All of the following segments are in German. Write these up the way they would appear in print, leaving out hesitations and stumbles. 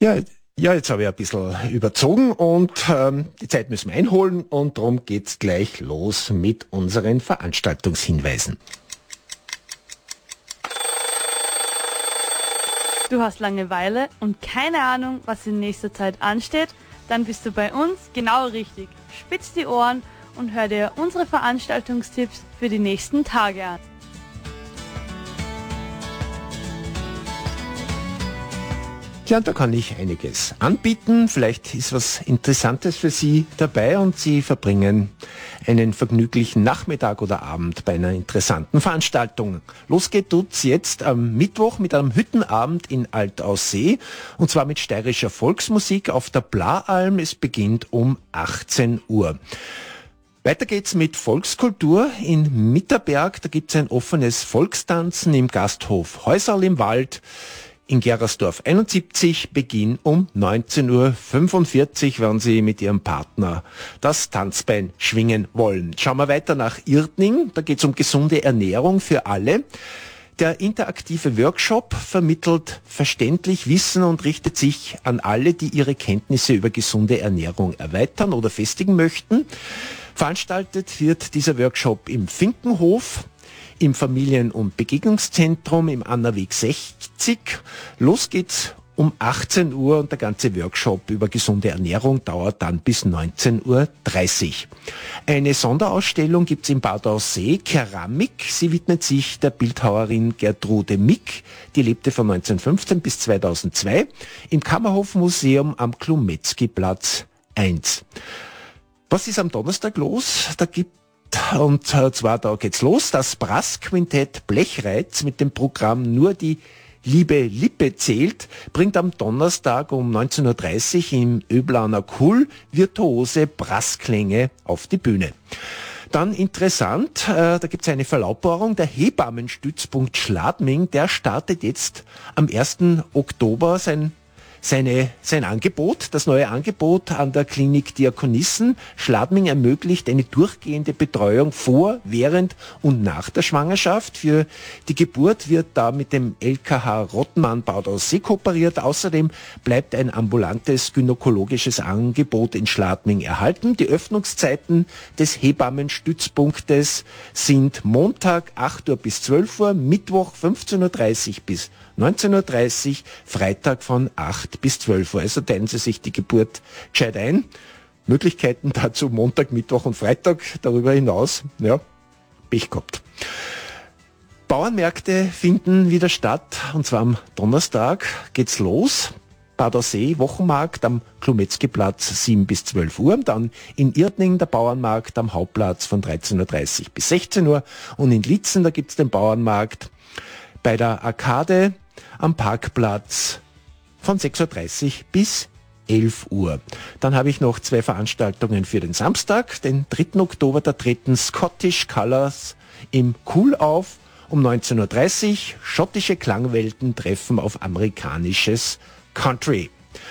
Ja, ja, jetzt habe ich ein bisschen überzogen und die Zeit müssen wir einholen und darum geht's gleich los mit unseren Veranstaltungshinweisen. Du hast Langeweile und keine Ahnung, was in nächster Zeit ansteht? Dann bist du bei uns genau richtig. Spitz die Ohren und hör dir unsere Veranstaltungstipps für die nächsten Tage an. Ja, da kann ich einiges anbieten. Vielleicht ist was Interessantes für Sie dabei und Sie verbringen einen vergnüglichen Nachmittag oder Abend bei einer interessanten Veranstaltung. Los tut's jetzt am Mittwoch mit einem Hüttenabend in Altaussee und zwar mit steirischer Volksmusik auf der Blaalm. Es beginnt um 18 Uhr. Weiter geht's mit Volkskultur in Mitterberg. Da gibt's ein offenes Volkstanzen im Gasthof Häuserl im Wald. In Gerasdorf 71, Beginn um 19.45 Uhr, wenn Sie mit Ihrem Partner das Tanzbein schwingen wollen. Schauen wir weiter nach Irtning, da geht es um gesunde Ernährung für alle. Der interaktive Workshop vermittelt verständlich Wissen und richtet sich an alle, die ihre Kenntnisse über gesunde Ernährung erweitern oder festigen möchten. Veranstaltet wird dieser Workshop im Finkenhof, im Familien- und Begegnungszentrum im Annaweg 60. Los geht's um 18 Uhr und der ganze Workshop über gesunde Ernährung dauert dann bis 19.30 Uhr. Eine Sonderausstellung gibt's in Bad Aussee, Keramik. Sie widmet sich der Bildhauerin Gertrude Mick. Die lebte von 1915 bis 2002 im Kammerhofmuseum am Klumetzki-Platz 1. Was ist am Donnerstag los? Da geht's los, das Brassquintett Blechreiz mit dem Programm Nur die liebe Lippe zählt, bringt am Donnerstag um 19.30 Uhr im Öblaner Kuhl virtuose Brassklänge auf die Bühne. Dann interessant, da gibt's eine Verlautbarung, der Hebammenstützpunkt Schladming, der startet jetzt am 1. Oktober sein Angebot, das neue Angebot an der Klinik Diakonissen. Schladming ermöglicht eine durchgehende Betreuung vor, während und nach der Schwangerschaft. Für die Geburt wird da mit dem LKH Rottmann Bad Aussee kooperiert. Außerdem bleibt ein ambulantes gynäkologisches Angebot in Schladming erhalten. Die Öffnungszeiten des Hebammenstützpunktes sind Montag 8 Uhr bis 12 Uhr, Mittwoch 15.30 Uhr bis 19.30 Uhr, Freitag von 8 bis 12 Uhr. Also teilen Sie sich die Geburt gescheit ein. Möglichkeiten dazu Montag, Mittwoch und Freitag. Darüber hinaus, ja, Pech gehabt. Bauernmärkte finden wieder statt und zwar am Donnerstag geht's los. Bad Aussee, Wochenmarkt am Klumetzki-Platz 7 bis 12 Uhr. Dann in Irtning der Bauernmarkt am Hauptplatz von 13.30 Uhr bis 16 Uhr. Und in Litzen, da gibt's den Bauernmarkt bei der Arkade am Parkplatz von 6.30 Uhr bis 11 Uhr. Dann habe ich noch 2 Veranstaltungen für den Samstag. Den 3. Oktober, da treten Scottish Colors im Kuhl auf. Um 19.30 Uhr schottische Klangwelten treffen auf amerikanisches Country.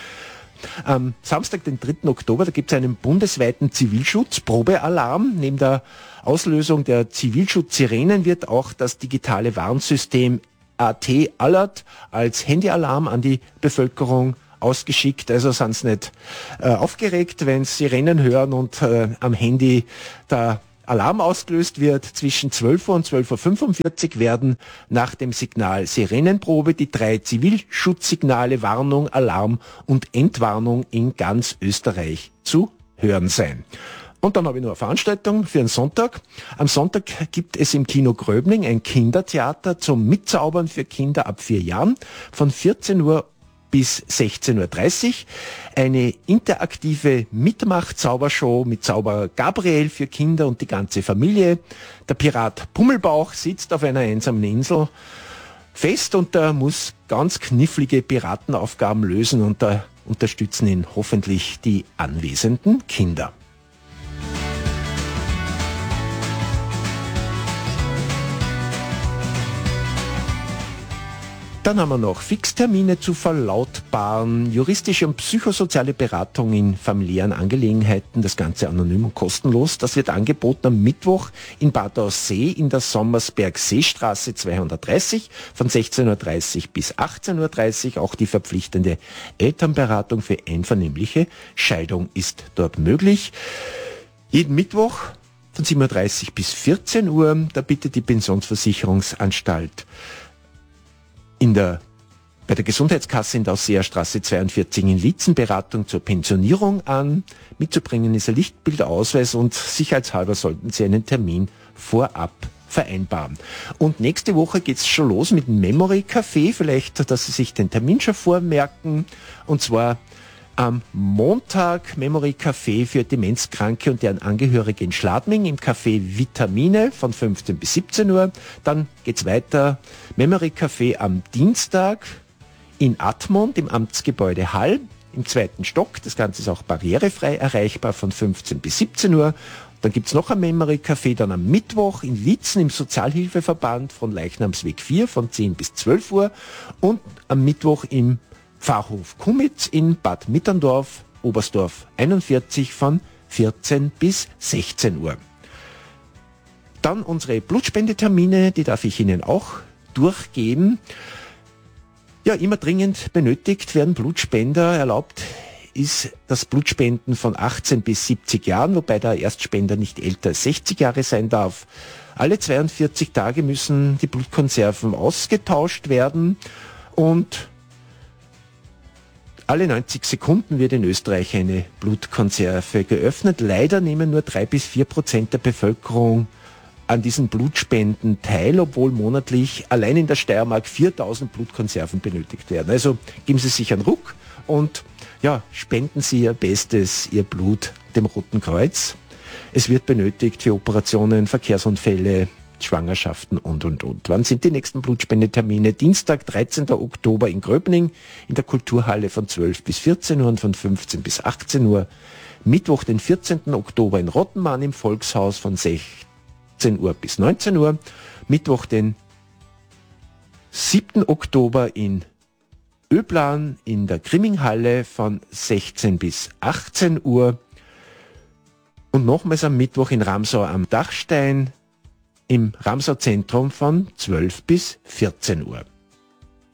Am Samstag, den 3. Oktober, da gibt es einen bundesweiten Zivilschutz-Probealarm. Neben der Auslösung der Zivilschutz-Sirenen wird auch das digitale Warnsystem AT Alert als Handyalarm an die Bevölkerung ausgeschickt. Also sind Sie nicht aufgeregt, wenn Sie Sirenen hören und am Handy der Alarm ausgelöst wird. Zwischen 12 Uhr und 12.45 Uhr werden nach dem Signal Sirenenprobe die 3 Zivilschutzsignale Warnung, Alarm und Entwarnung in ganz Österreich zu hören sein. Und dann habe ich noch eine Veranstaltung für einen Sonntag. Am Sonntag gibt es im Kino Gröbling ein Kindertheater zum Mitzaubern für Kinder ab 4 Jahren von 14 Uhr bis 16.30 Uhr. Eine interaktive Mitmach-Zaubershow mit Zauberer Gabriel für Kinder und die ganze Familie. Der Pirat Pummelbauch sitzt auf einer einsamen Insel fest und er muss ganz knifflige Piratenaufgaben lösen und da unterstützen ihn hoffentlich die anwesenden Kinder. Dann haben wir noch Fixtermine zu verlautbaren, juristische und psychosoziale Beratung in familiären Angelegenheiten, das Ganze anonym und kostenlos. Das wird angeboten am Mittwoch in Bad Aussee in der Sommersberg-Seestraße 230 von 16.30 Uhr bis 18.30 Uhr. Auch die verpflichtende Elternberatung für einvernehmliche Scheidung ist dort möglich. Jeden Mittwoch von 7.30 Uhr bis 14 Uhr, da bietet die Pensionsversicherungsanstalt bei der Gesundheitskasse in der Ausseerstraße 42 in Litzen Beratung zur Pensionierung an. Mitzubringen ist ein Lichtbildausweis und sicherheitshalber sollten Sie einen Termin vorab vereinbaren. Und nächste Woche geht's schon los mit dem Memory Café, vielleicht, dass Sie sich den Termin schon vormerken. Und zwar am Montag Memory Café für Demenzkranke und deren Angehörige in Schladming im Café Vitamine von 15 bis 17 Uhr. Dann geht's weiter Memory Café am Dienstag in Admont im Amtsgebäude Hall im 2. Stock. Das Ganze ist auch barrierefrei erreichbar von 15 bis 17 Uhr. Dann gibt's noch ein Memory Café dann am Mittwoch in Litzen im Sozialhilfeverband von Leichnamsweg 4 von 10 bis 12 Uhr und am Mittwoch im Pfarrhof Kummitz in Bad Mitterndorf, Oberstdorf 41 von 14 bis 16 Uhr. Dann unsere Blutspendetermine, die darf ich Ihnen auch durchgeben. Ja, immer dringend benötigt werden Blutspender. Erlaubt ist das Blutspenden von 18 bis 70 Jahren, wobei der Erstspender nicht älter als 60 Jahre sein darf. Alle 42 Tage müssen die Blutkonserven ausgetauscht werden und alle 90 Sekunden wird in Österreich eine Blutkonserve geöffnet. Leider nehmen nur 3-4% der Bevölkerung an diesen Blutspenden teil, obwohl monatlich allein in der Steiermark 4000 Blutkonserven benötigt werden. Also geben Sie sich einen Ruck und ja, spenden Sie Ihr Bestes, Ihr Blut dem Roten Kreuz. Es wird benötigt für Operationen, Verkehrsunfälle, Schwangerschaften und. Wann sind die nächsten Blutspendetermine? Dienstag, 13. Oktober in Gröbning in der Kulturhalle von 12 bis 14 Uhr und von 15 bis 18 Uhr. Mittwoch, den 14. Oktober in Rottenmann im Volkshaus von 16 Uhr bis 19 Uhr. Mittwoch, den 7. Oktober in Öblan in der Grimminghalle von 16 bis 18 Uhr. Und nochmals am Mittwoch in Ramsau am Dachstein im Ramsau-Zentrum von 12 bis 14 Uhr.